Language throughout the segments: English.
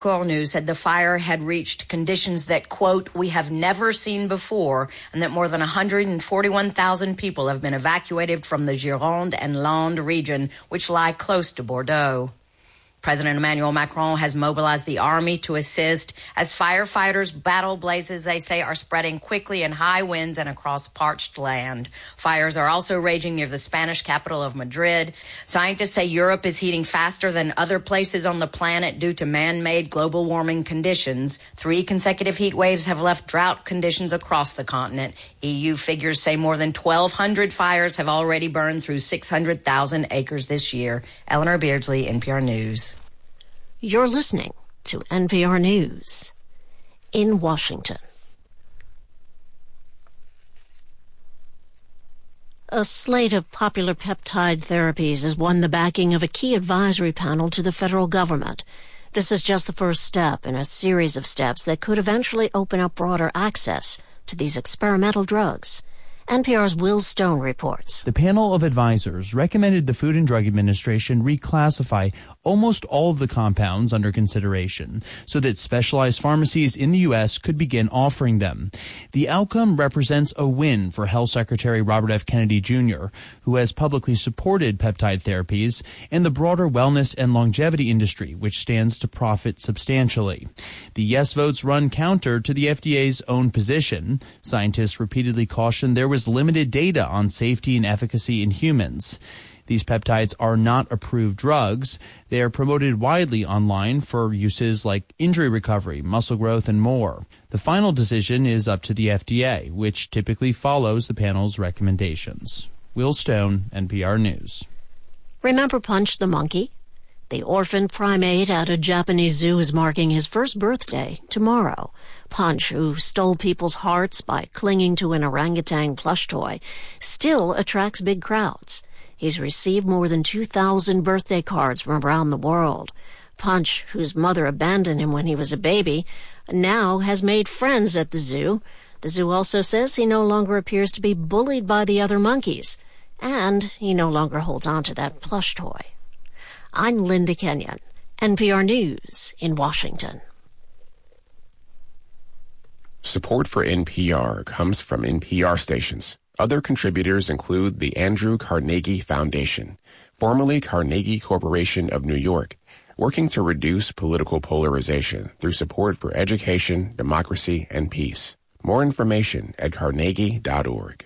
Oil News said the fire had reached conditions that, quote, we have never seen before, and that more than 141,000 people have been evacuated from the Gironde and Landes region, which lie close to Bordeaux. President Emmanuel Macron has mobilized the army to assist as firefighters battle blazes they say are spreading quickly in high winds and across parched land. Fires are also raging near the Spanish capital of Madrid. Scientists say Europe is heating faster than other places on the planet due to man-made global warming conditions. 3 consecutive heat waves have left drought conditions across the continent. EU figures say more than 1,200 fires have already burned through 600,000 acres this year. Eleanor Beardsley, NPR News. You're listening to NPR News in Washington. A slate of popular peptide therapies has won the backing of a key advisory panel to the federal government. This is just the first step in a series of steps that could eventually open up broader access to these experimental drugs. NPR's Will Stone reports. The panel of advisors recommended the Food and Drug Administration reclassify almost all of the compounds under consideration so that specialized pharmacies in the U.S. could begin offering them. The outcome represents a win for Health Secretary Robert F. Kennedy Jr., who has publicly supported peptide therapies, and the broader wellness and longevity industry, which stands to profit substantially. The yes votes run counter to the FDA's own position. Scientists repeatedly cautioned there was limited data on safety and efficacy in humans. These peptides are not approved drugs. They are promoted widely online for uses like injury recovery, muscle growth, and more. The final decision is up to the FDA, which typically follows the panel's recommendations. Will Stone, NPR News. Remember Punch the monkey? The orphan primate at a Japanese zoo is marking his first birthday tomorrow. Punch, who stole people's hearts by clinging to an orangutan plush toy, still attracts big crowds. He's received more than 2,000 birthday cards from around the world. Punch, whose mother abandoned him when he was a baby, now has made friends at the zoo. The zoo also says he no longer appears to be bullied by the other monkeys, and he no longer holds on to that plush toy. I'm Linda Kenyon, NPR News in Washington. Support for NPR comes from NPR stations. Other contributors include the Andrew Carnegie Foundation, formerly Carnegie Corporation of New York, working to reduce political polarization through support for education, democracy, and peace. More information at carnegie.org.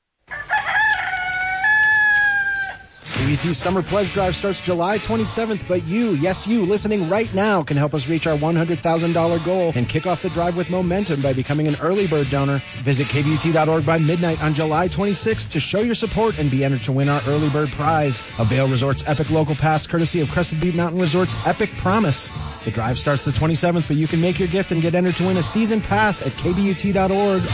KBUT's Summer Pledge Drive starts July 27th, but you, yes you, listening right now can help us reach our $100,000 goal and kick off the drive with momentum by becoming an early bird donor. Visit KBUT.org by midnight on July 26th to show your support and be entered to win our early bird prize, a Vail Resorts Epic Local Pass courtesy of Crested Butte Mountain Resorts Epic Promise. The drive starts the 27th, but you can make your gift and get entered to win a season pass at KBUT.org